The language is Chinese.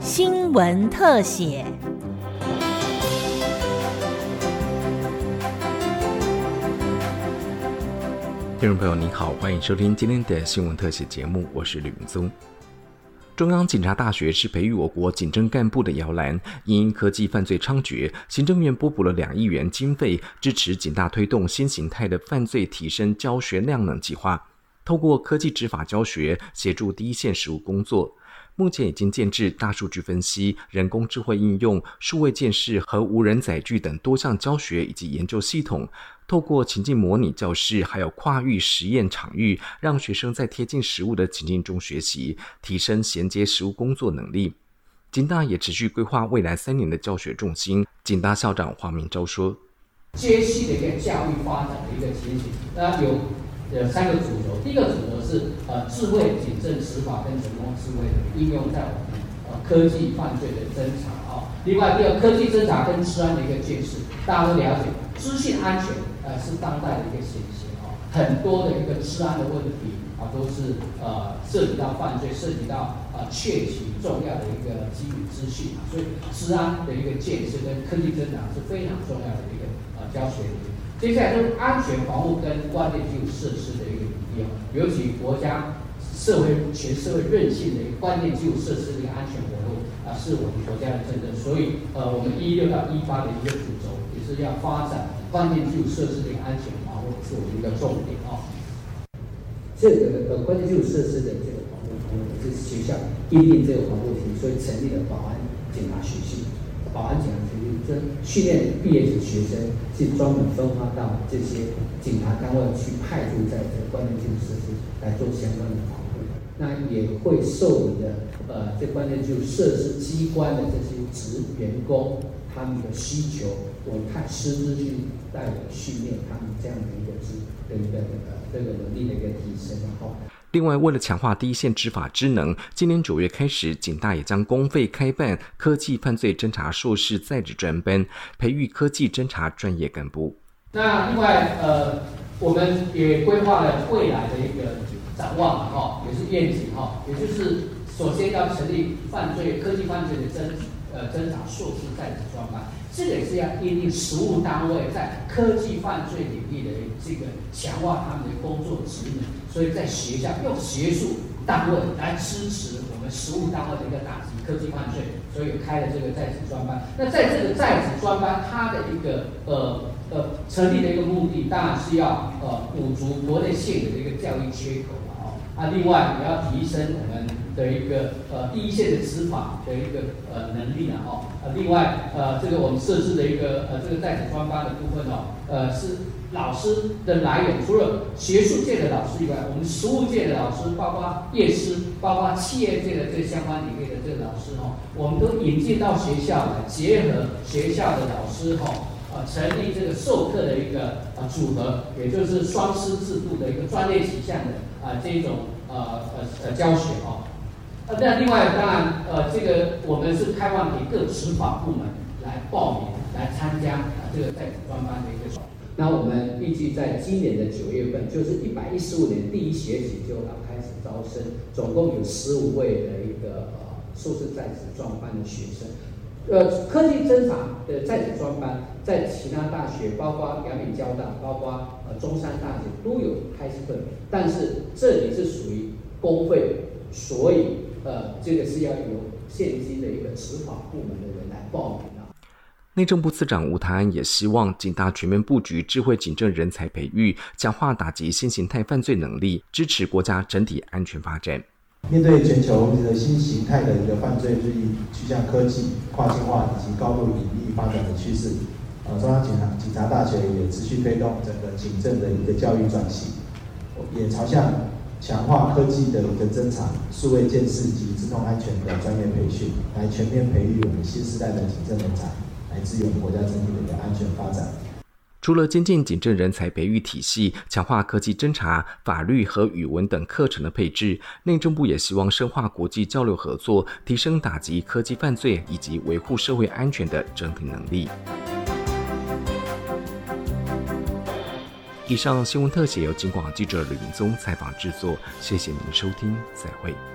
新闻特写。 听众朋友您好，欢迎收听今天的新闻特写节目，我是吕明宗。中央警察大学是培育我国警政干部的摇篮，因科技犯罪猖獗，行政院拨补了2亿元经费，支持警大推动新形态的犯罪提升教学量能计划，透过科技执法教学，协助第一线实务工作。目前已经建置大数据分析、人工智慧应用、数位鉴识和无人载具等多项教学以及研究系统，透过情境模拟教室还有跨域实验场域，让学生在贴近实务的情境中学习，提升衔接实务工作能力。警大也持续规划未来3年的教学重心。警大校长黄明昭说， 接续的一个教育发展的一个情形，那有3个主轴。第一个主轴是智慧警政执法跟人工智慧的应用在我们科技犯罪的侦查另外第二，科技侦查跟治安的一个建设。大家都了解，资讯安全是当代的一个显形很多的一个治安的问题都是涉及到犯罪，涉及到窃取重要的一个基础资讯所以治安的一个建设跟科技侦查是非常重要的一个教学领域。接下来就是安全防护跟关键基础设施的一个比例尤其国家全社会韧性的一个关键基础设施的一个安全活动是我们国家的政策。所以我们16到18的一个主轴也是要发展关键基础设施的一个安全防护，是我们一个重点这个关键基础设施的这个防护，我们是学校订定这个防护题，所以成立了保安警察学系。保安警察学系这训练毕业的学生是专门分发到这些警察单位去派驻在这个关键基础设施来做相关的防护。那也会受你的这关键基础设施机关的这些员工他们的需求，我看师资去带我训练他们这样的一个这个能力的一个提升另外，为了强化第一线执法职能，今年9月开始，警大也将公费开办科技犯罪侦查硕士在职专班，培育科技侦查专业干部。 那另外我们也规划了未来的一个展望也是愿景也就是首先要成立科技犯罪的侦查硕士在职专班，这个也是要因应实务单位在科技犯罪领域的这个强化他们的工作职能，所以在学校用学术单位来支持我们实务单位的一个打击科技犯罪，所以开了这个在职专班。那在这个在职专班，它的一个成立的一个目的，当然是要补足国内现有的一个教育缺口另外也要提升我们的一个第一线的执法的一个能力另外这个我们设置的一个这个在职专班的部分是老师的来源，除了学术界的老师以外，我们实务界的老师，包括业师，包括企业界的这个相关领域的这个老师我们都引进到学校来，结合学校的老师成立这个授课的一个组合，也就是双师制度的一个专业取向的这一种教学那另外当然这个我们是开放给各执法部门来报名来参加这个在职专班的一个那我们预计在今年的9月份，就是115年第1学期就要开始招生，总共有15位的一个硕士在职专班的学生。科技侦查的在职专班在其他大学，包括阳明交大，包括中山大学都有开设，但是这里是属于公费，所以这个是要由现今的一个执法部门的人来报名内政部次长吴台安也希望警大全面布局智慧警政人才培育，强化打击新形态犯罪能力，支持国家整体安全发展。 面对全球的新形态的一个犯罪日益趋向科技、跨境化以及高度隐秘发展的趋势，中央警察大学也持续推动整个警政的一个教育转型，也朝向强化科技的一个侦查、数位鉴识及自动安全的专业培训，来全面培育我们新时代的警政人才，来支援国家整体的一个安全发展。 除了精进警政人才培育体系，强化科技侦查、法律和语文等课程的配置，内政部也希望深化国际交流合作，提升打击科技犯罪以及维护社会安全的整体能力。以上新闻特写由警广记者吕明宗采访制作，谢谢您收听，再会。